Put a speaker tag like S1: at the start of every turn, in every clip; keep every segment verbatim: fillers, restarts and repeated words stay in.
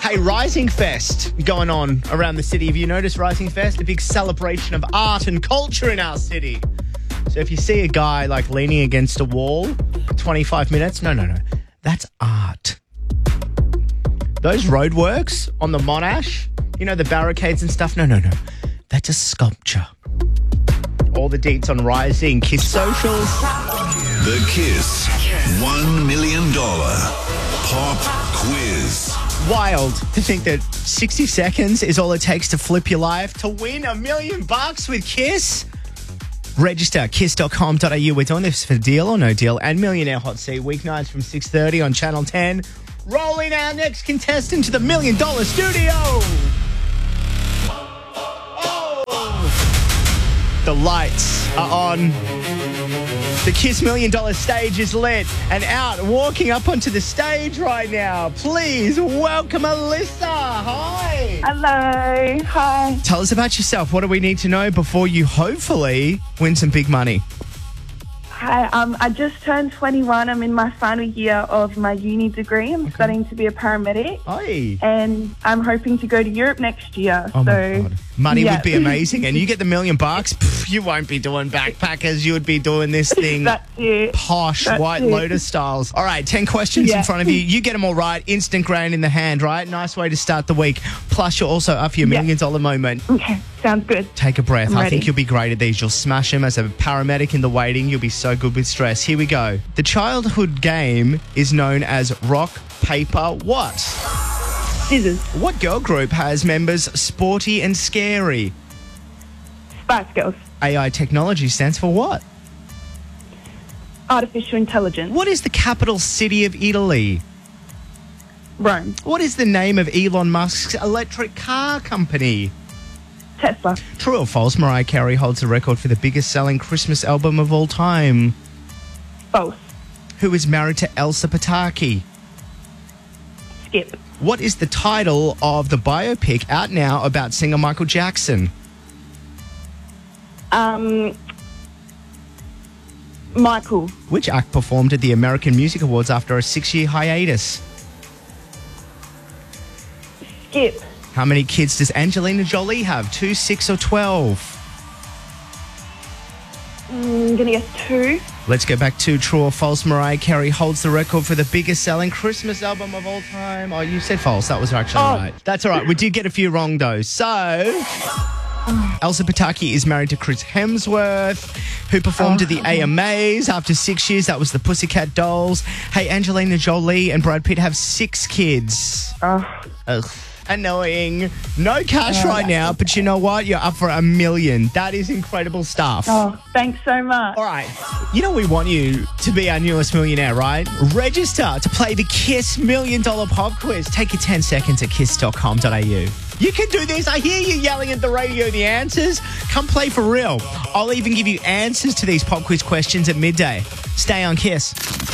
S1: Hey, Rising Fest going on around the city. Have you noticed Rising Fest? A big celebration of art and culture in our city. So if you see a guy like leaning against a wall, twenty-five minutes, no, no, no. That's art. Those roadworks on the Monash, you know, the barricades and stuff, no, no, no. That's a sculpture. All the deets on Rising, Kiss socials.
S2: The Kiss one million dollars Pop Quiz.
S1: Wild to think that sixty seconds is all it takes to flip your life to win a million bucks with Kiss. Register kiss dot com dot a u. We're doing this for deal or no deal and Millionaire Hot Seat weeknights from six thirty on Channel ten. Rolling our next contestant to the million dollar studio. Oh. The lights are on. The Kiss Million Dollar stage is lit, and out walking up onto the stage right now. Please welcome Alyssa. Hi.
S3: Hello. Hi.
S1: Tell us about yourself. What do we need to know before you hopefully win some big money?
S3: Hi. Um, I just turned twenty-one. I'm in my final year of my uni degree. I'm okay. studying to be a paramedic.
S1: Hi.
S3: And I'm hoping to go to Europe next year.
S1: Oh,
S3: so,
S1: my God. Money
S3: yeah.
S1: would be amazing. And you get the million bucks, pff, you won't be doing backpackers. You would be doing this thing.
S3: That's it.
S1: Posh,
S3: That's
S1: White
S3: it.
S1: Lotus styles. All right, ten questions
S3: yeah.
S1: in front of you. You get them all right. Instant grain in the hand, right? Nice way to start the week. Plus, you're also up for your
S3: yeah.
S1: million dollar moment.
S3: Okay, sounds good.
S1: Take a breath.
S3: I'm
S1: I
S3: ready.
S1: think you'll be great at these. You'll smash them as a paramedic in the waiting. You'll be so good with stress. Here we go. The childhood game is known as rock, paper, what?
S3: Scissors.
S1: What girl group has members Sporty and Scary?
S3: Spice Girls.
S1: A I technology stands for what?
S3: Artificial intelligence.
S1: What is the capital city of Italy?
S3: Rome.
S1: What is the name of Elon Musk's electric car company?
S3: Tesla.
S1: True or false, Mariah Carey holds the record for the biggest selling Christmas album of all time?
S3: False.
S1: Who is married to Elsa Pataki?
S3: Skip.
S1: What is the title of the biopic out now about singer Michael Jackson?
S3: Um, Michael.
S1: Which act performed at the American Music Awards after a six-year hiatus?
S3: Skip.
S1: How many kids does Angelina Jolie have? Two, six, or twelve?
S3: I'm going to guess two.
S1: Let's go back to true or false. Mariah Carey holds the record for the biggest selling Christmas album of all time. Oh, you said false. That was actually
S3: Oh.
S1: right. That's all right. We did get a few wrong, though. So, Elsa Pataki is married to Chris Hemsworth, who performed
S3: Oh.
S1: at the A M As after six years. That was the Pussycat Dolls. Hey, Angelina Jolie and Brad Pitt have six kids.
S3: Oh.
S1: Ugh. Annoying. No cash
S3: Oh,
S1: right now, but you know what? You're up for a million. That is incredible stuff.
S3: Oh, thanks so much.
S1: All right. You know we want you to be our newest millionaire, right? Register to play the Kiss Million Dollar Pop Quiz. Take your ten seconds at kiss dot com dot a u. You can do this. I hear you yelling at the radio the answers. Come play for real. I'll even give you answers to these pop quiz questions at midday. Stay on Kiss.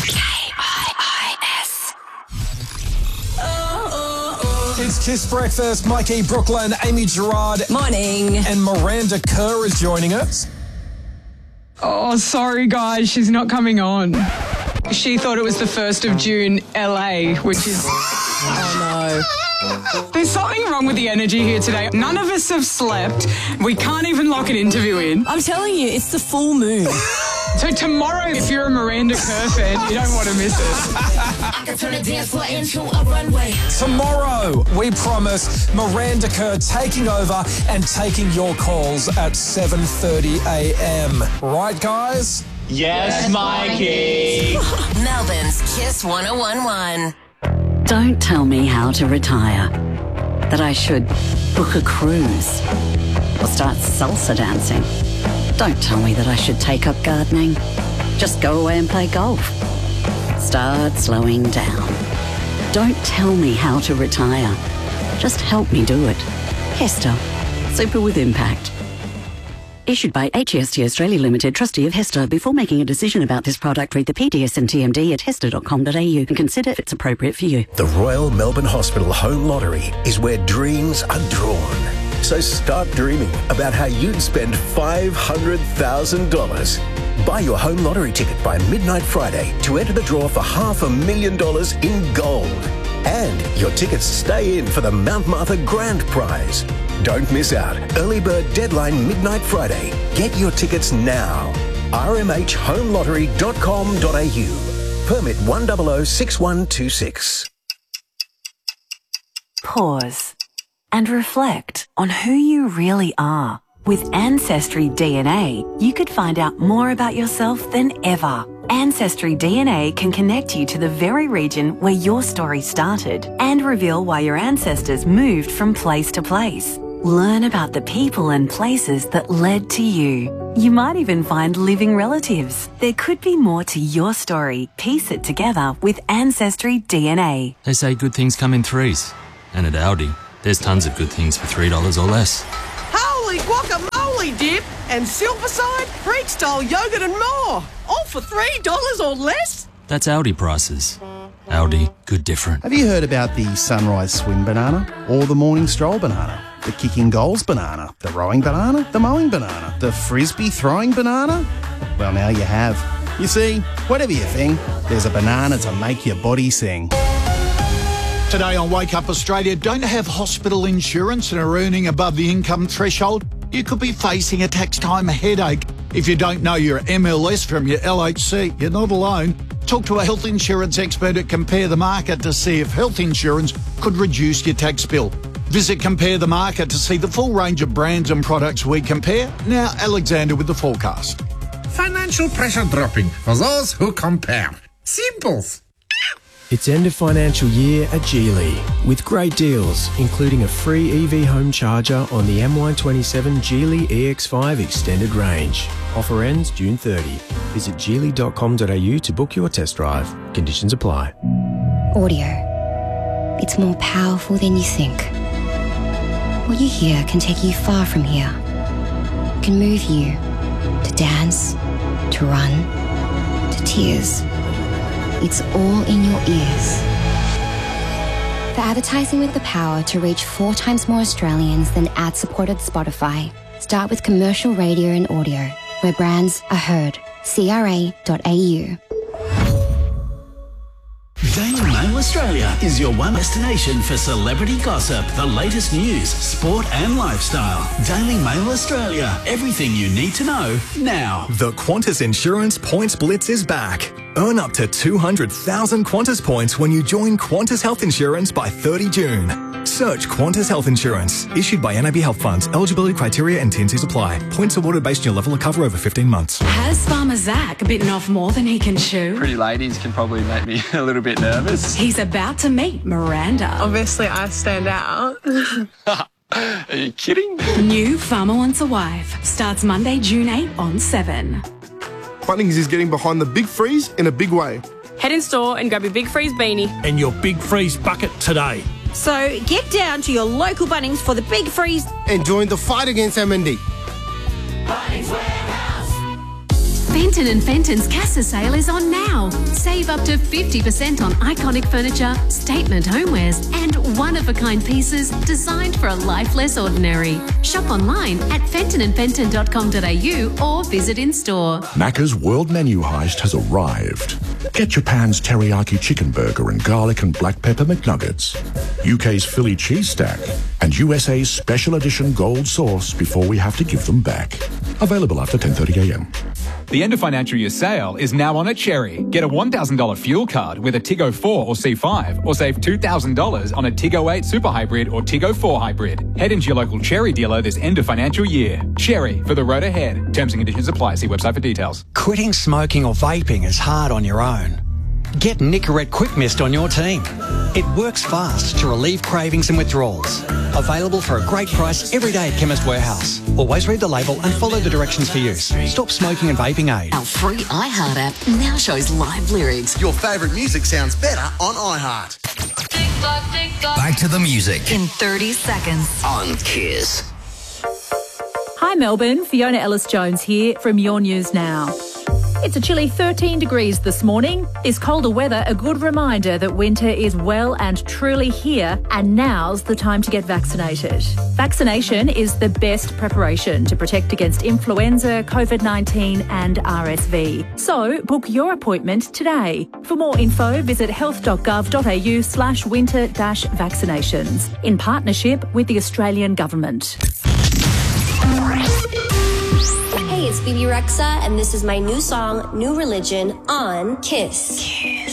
S4: It's Kiss Breakfast. Mikey Brooklyn, Amy Gerard.
S5: Morning.
S4: And Miranda Kerr is joining us.
S6: Oh, sorry, guys. She's not coming on. She thought it was the first of June, L A, which is... Oh, no. There's something wrong with the energy here today. None of us have slept. We can't even lock an interview in.
S5: I'm telling you, it's the full moon.
S6: So tomorrow, if you're a Miranda Kerr fan, you don't want to miss it.
S7: I can turn a dance floor into a runway.
S4: Tomorrow, we promise Miranda Kerr taking over and taking your calls at seven thirty a m. Right, guys?
S1: Yes, Mikey.
S7: Melbourne's Kiss ten eleven.
S8: Don't tell me how to retire. That I should book a cruise or start salsa dancing. Don't tell me that I should take up gardening. Just go away and play golf. Start slowing down. Don't tell me how to retire. Just help me do it. Hester. Super with impact. Issued by H E S T Australia Limited, trustee of Hester. Before making a decision about this product, read the P D S and T M D at hester dot com dot a u and consider if it's appropriate for you.
S9: The Royal Melbourne Hospital Home Lottery is where dreams are drawn. So start dreaming about how you'd spend five hundred thousand dollars. Buy your home lottery ticket by midnight Friday to enter the draw for half a million dollars in gold. And your tickets stay in for the Mount Martha Grand Prize. Don't miss out. Early bird deadline midnight Friday. Get your tickets now. r m h home lottery dot com dot a u. Permit one zero zero six one two six.
S8: Pause and reflect on who you really are. With Ancestry D N A, you could find out more about yourself than ever. Ancestry D N A can connect you to the very region where your story started and reveal why your ancestors moved from place to place. Learn about the people and places that led to you. You might even find living relatives. There could be more to your story. Piece it together with Ancestry D N A.
S10: They say good things come in threes. And at Aldi, there's tons of good things for three dollars or less.
S11: Holy guacamole dip and Silverside, Greek-style yogurt and more. All for three dollars or less?
S10: That's Aldi prices. Aldi, good different.
S12: Have you heard about the sunrise swim banana? Or the morning stroll banana? The kicking goals banana? The rowing banana? The mowing banana? The frisbee throwing banana? Well, now you have. You see, whatever you think, there's a banana to make your body sing.
S13: Today on Wake Up Australia, don't have hospital insurance and are earning above the income threshold? You could be facing a tax time headache. If you don't know your M L S from your L H C, you're not alone. Talk to a health insurance expert at Compare the Market to see if health insurance could reduce your tax bill. Visit Compare the Market to see the full range of brands and products we compare. Now, Alexander with the forecast.
S14: Financial pressure dropping for those who compare. Simples.
S15: It's end of financial year at Geely with great deals, including a free E V home charger on the M Y twenty-seven Geely E X five extended range. Offer ends June thirtieth. Visit geely dot com dot a u to book your test drive. Conditions apply.
S16: Audio. It's more powerful than you think. What you hear can take you far from here. It can move you to dance, to run, to tears. It's all in your ears. For advertising with the power to reach four times more Australians than ad-supported Spotify, start with commercial radio and audio, where brands are heard. C R A dot A U.
S17: Daily Mail Australia is your one destination for celebrity gossip, the latest news, sport and lifestyle. Daily Mail Australia. Everything you need to know now.
S18: The Qantas Insurance Points Blitz is back. Earn up to two hundred thousand Qantas points when you join Qantas Health Insurance by thirty June. Search Qantas Health Insurance. Issued by N A B Health Funds. Eligibility criteria and T and Cs apply. Points awarded based on your level of cover over fifteen months.
S19: Has Farmer Zach bitten off more than he can chew?
S20: Pretty ladies can probably make me a little bit nervous.
S19: He's about to meet Miranda.
S21: Obviously, I stand out.
S20: Are you kidding?
S19: New Farmer Wants a Wife starts Monday, June eighth on seven.
S22: Bunnings is getting behind the Big Freeze in a big way.
S23: Head in store and grab your Big Freeze beanie.
S24: And your Big Freeze bucket today.
S25: So get down to your local Bunnings for the Big Freeze.
S22: And join the fight against M N D.
S19: Bunnings Warehouse. Fenton and Fenton's Casa sale is on now. Save up to fifty percent on iconic furniture, statement homewares and one-of-a-kind pieces designed for a life less ordinary. Shop online at fenton and fenton dot com dot a u or visit in-store.
S26: Macca's World Menu Heist has arrived. Get Japan's teriyaki chicken burger and garlic and black pepper McNuggets, U K's Philly cheese stack, and U S A's special edition gold sauce before we have to give them back. Available after ten thirty a m.
S27: The end of financial year sale is now on at Cherry. Get a one thousand dollars fuel card with a Tiggo four or C five, or save two thousand dollars on a Tiggo eight Super Hybrid or Tiggo four Hybrid. Head into your local Cherry dealer this end of financial year. Cherry, for the road ahead. Terms and conditions apply. See website for details.
S28: Quitting smoking or vaping is hard on your own. Get Nicorette Quick Mist on your team. It works fast to relieve cravings and withdrawals. Available for a great price every day at Chemist Warehouse. Always read the label and follow the directions for use. Stop smoking and vaping aid.
S7: Our free iHeart app now shows live lyrics.
S29: Your favourite music sounds better on iHeart.
S30: Back to the music.
S7: In thirty seconds.
S30: On Kiss.
S31: Hi Melbourne, Fiona Ellis-Jones here from Your News Now.
S1: It's a chilly thirteen degrees this morning. Is colder weather a good reminder that winter is well and truly here, and now's the time to get vaccinated? Vaccination is the best preparation to protect against influenza, COVID nineteen and R S V. So book your appointment today. For more info, visit health.gov.au slash winter dash vaccinations in partnership with the Australian Government.
S2: Hey, it's Bibi Rexa, and this is my new song, New Religion, on Kiss. Kiss.